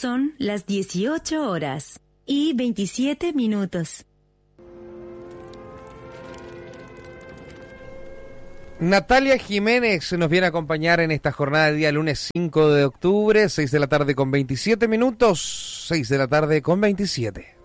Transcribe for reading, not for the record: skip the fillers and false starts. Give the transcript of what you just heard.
Son las 18 horas y 27 minutos. Natalia Jiménez nos viene a acompañar en esta jornada de día lunes 5 de octubre, 6 de la tarde con 27 minutos, 6 de la tarde con 27.